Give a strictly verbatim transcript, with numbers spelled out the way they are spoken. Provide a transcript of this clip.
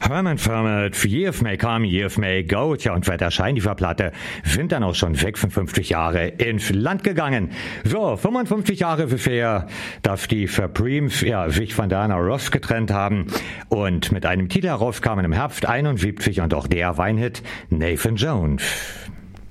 Herman Fermet, Years May Come, Years May Go. Tja, und weit erscheint die Platte. Sind dann auch schon sechsundfünfzig Jahre ins Land gegangen. So, fünfundfünfzig Jahre ungefähr, dass die Supremes ja, sich von Diana Ross getrennt haben und mit einem Titel herauskamen im Herbst einundsiebzig und auch der Weinhit Nathan Jones.